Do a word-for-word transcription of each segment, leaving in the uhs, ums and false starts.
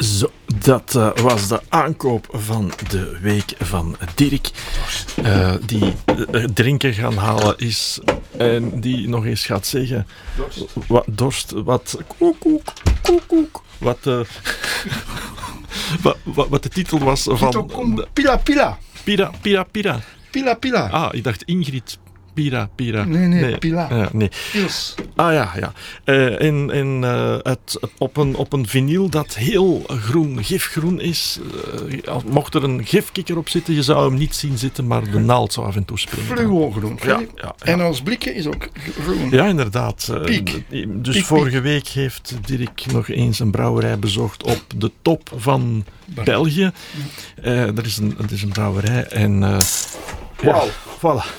Zo, dat uh, was de aankoop van de week van Dirk. Uh, die uh, drinken gaan halen is en die nog eens gaat zeggen... Dorst. Wat, dorst, wat... Koek, koek, koek, koek. Wat, uh, wat, wat, wat de titel was van... De, pila, pila. Pira, pira, pira. Pila, pila. Ah, ik dacht Ingrid... Pira, Pira. Nee, nee, nee. Pila. Ja, nee. Pils. Ah ja, ja. Uh, en en uh, het, op, een, op een vinyl dat heel groen, gifgroen is. Uh, mocht er een gifkikker op zitten, je zou hem niet zien zitten, maar de naald zou af en toe springen. Fluogroen. Ja, ja, ja. En ons blikje is ook groen. Ja, inderdaad. Uh, Piek. Dus piek, vorige piek. week heeft Dirk nog eens een brouwerij bezocht op de top van België. Uh, er, is een, er is een brouwerij en... Uh, Wauw. Ja, voilà.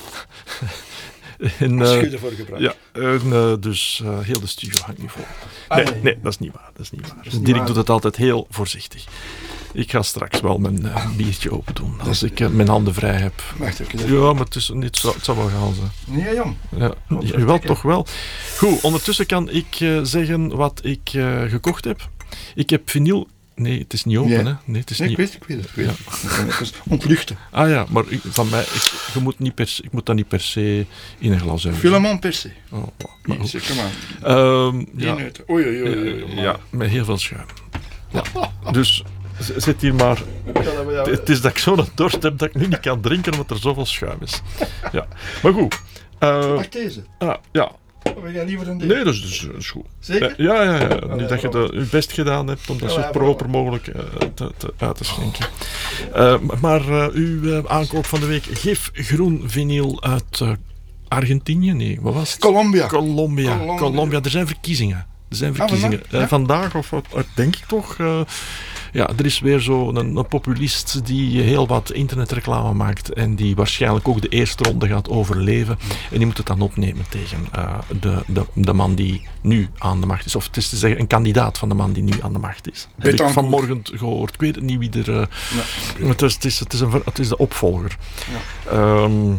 En, uh, Schudden voor gebruik. Ja, en, uh, dus uh, heel de studio hangt nu vol. Ah, Nee, nee. nee, dat is niet waar. Dat is niet waar. is niet Dirk waar. doet het altijd heel voorzichtig. Ik ga straks wel mijn uh, biertje open doen, als ik uh, mijn handen vrij heb. Wacht even. Ja, maar het, is, het, zou, het zou wel gaan zijn. Nee, jong. Ja, ja, wel, toch wel. Goed, ondertussen kan ik uh, zeggen wat ik uh, gekocht heb. Ik heb vinyl... Nee, het is niet open, Ja. hè? Nee, het is Nee, niet... ik weet, ik weet het. Ik weet het. Ik kan even ontluchten. Ah ja, maar ik, van mij... Ik, je moet niet per, se- ik moet dat niet per se in een glas hebben. Filamant per se. Oh, maar goed. Zeg, kom aan. Ehm, Die ja, neuten. Oei, oei, oei, oei, oei. ja, met heel veel schuim. Ja. Dus z- zit hier maar... Het is dat ik zo'n dorst heb dat ik nu niet kan drinken omdat er zoveel schuim is. Ja. Maar goed. Uh, Wacht deze. ah, ja. We gaan liever dan deze. Nee, dat is, dat is, dat is goed. Zeker? Ja, ja, ja. ja. ja, Nu dat je waarom? de, je best gedaan hebt om dat Ja, zo ja, proper waarom? mogelijk uh, te, te, uit te schenken. Uh, maar uh, uw uh, aankoop van de week, gifgroen vinyl uit uh, Argentinië? Nee, wat was het? Colombia. Colombia. Colombia. Colombia. Er zijn verkiezingen. Er zijn verkiezingen. vandaag? Ja. Uh, vandaag, of wat, uh, denk ik toch. Uh, ja, er is weer zo'n een, een populist die heel wat internetreclame maakt en die waarschijnlijk ook de eerste ronde gaat overleven. En die moet het dan opnemen tegen uh, de, de, de man die nu aan de macht is. Of het is te zeggen, een kandidaat van de man die nu aan de macht is. Heb ik Betancourt. vanmorgen gehoord. Ik weet het niet wie er... Uh, Ja. het, is, het, is, het, is een, ver- het is de opvolger. Ja. Um,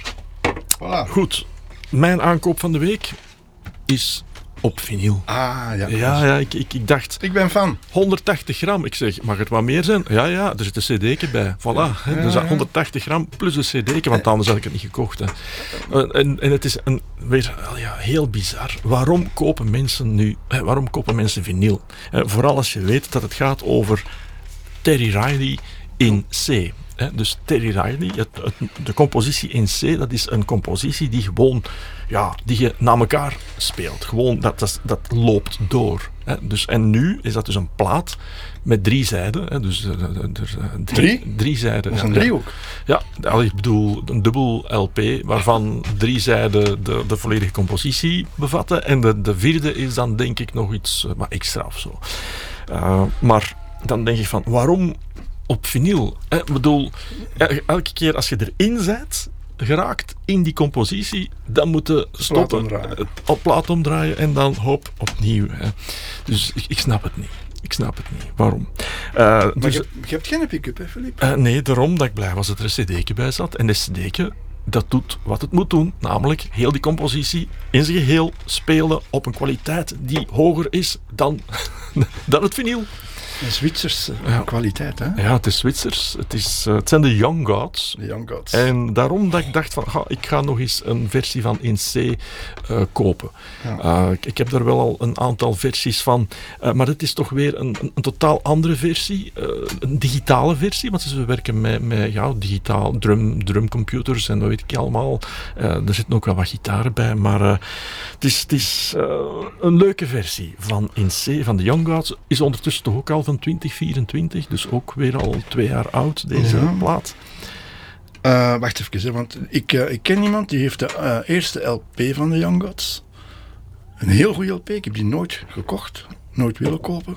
Voilà. goed, mijn aankoop van de week is op vinyl. Ah, ja. Ja, ja, ik, ik, ik dacht Ik ben fan. honderdtachtig gram. Ik zeg, mag het wat meer zijn? Ja, ja, er zit een cd'tje bij. Voilà, hè. Ja, Dus ja. honderdtachtig gram plus een cd'tje, want anders had ik het niet gekocht. Hè. En, en, en het is een, weer wel, ja, heel bizar. Waarom kopen mensen nu, hè, waarom kopen mensen vinyl? Eh, vooral als je weet dat het gaat over Terry Riley in C. Hè, dus Terry Riley, het, het, de compositie in C, dat is een compositie die gewoon, ja, die je na elkaar speelt. Gewoon, dat, dat, dat loopt door. Hè. Dus, en nu is dat dus een plaat met drie zijden. Hè, dus uh, uh, uh, drie, Drie? drie zijden. Dat is ja, een ja. driehoek. Ja, al, ik bedoel een dubbel L P, waarvan drie zijden de, de volledige compositie bevatten. En de, de vierde is dan denk ik nog iets uh, wat extra of zo. Uh, maar dan denk ik van, waarom op vinyl? Hè? Ik bedoel, elke keer als je erin zit, geraakt in die compositie, dan moet je stoppen, omdraaien. het op plaat omdraaien en dan hop, opnieuw. Hè. Dus ik, ik snap het niet. Ik snap het niet. Waarom? Uh, Maar dus, je, je hebt geen pick-up, hè, Philippe? uh, nee, daarom dat ik blij was dat er een cd'tje bij zat. En dat cd'tje, dat doet wat het moet doen. Namelijk heel die compositie in zijn geheel spelen op een kwaliteit die hoger is dan, dan het vinyl. Een Zwitserse Ja. kwaliteit, hè? Ja, het is Zwitsers. Het, is, uh, het zijn de Young Gods. De Young Gods. En daarom dat ik dacht van, ga, ik ga nog eens een versie van in C uh, kopen. Ja. Uh, ik, ik heb er wel al een aantal versies van, uh, maar het is toch weer een, een, een totaal andere versie. Uh, een digitale versie, want ze werken met, met ja, digitaal drum, drumcomputers en dat weet ik allemaal. Uh, er zitten ook wel wat gitaren bij, maar uh, het is, het is uh, een leuke versie van in C, van de Young Gods. Is ondertussen toch ook al van twintig vierentwintig, dus ook weer al twee jaar oud, deze Ja. plaat. Uh, wacht even, hè, want ik, uh, ik ken iemand die heeft de uh, eerste L P van de Young Gods. Een heel goede L P. Ik heb die nooit gekocht, nooit willen kopen.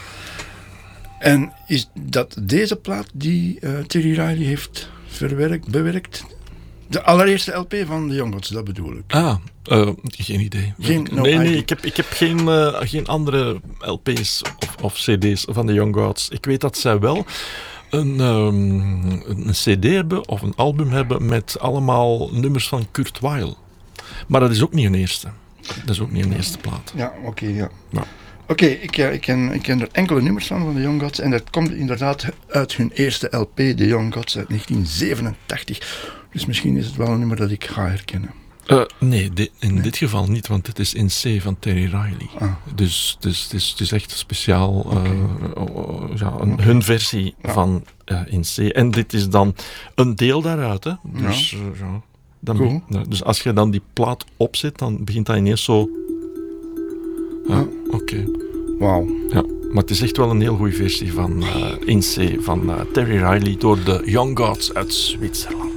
En is dat deze plaat die uh, Terry Riley heeft verwerkt, bewerkt? De allereerste L P van de Young Gods, dat bedoel ik. Ah, uh, geen idee. Geen- no nee, nee, idea. ik heb, ik heb geen, uh, geen andere L P's of, of C D's van de Young Gods. Ik weet dat zij wel een, um, een C D hebben of een album hebben met allemaal nummers van Kurt Weill. Maar dat is ook niet een eerste. Dat is ook niet een eerste plaat. Ja, oké, okay, ja. Ja. Oké, okay, ik, uh, ik, ken, ik ken er enkele nummers van, van de Young Gods. En dat komt inderdaad uit hun eerste L P, The Young Gods, uit negentien zevenentachtig. Dus misschien is het wel een nummer dat ik ga herkennen. Uh, nee, de, in nee. dit geval niet, want het is in C van Terry Riley. Ah. Dus, dus het, is, het is echt speciaal okay. uh, uh, ja, een, okay. hun versie ja. van uh, in C. En dit is dan een deel daaruit. Hè? Dus, ja. Uh, ja, dan cool. be, uh, dus als je dan die plaat opzet, dan begint dat ineens zo... Uh, ja. Oké. Okay. Wauw. Ja, maar het is echt wel een heel goede versie van uh, in C van uh, Terry Riley door de Young Gods uit Zwitserland.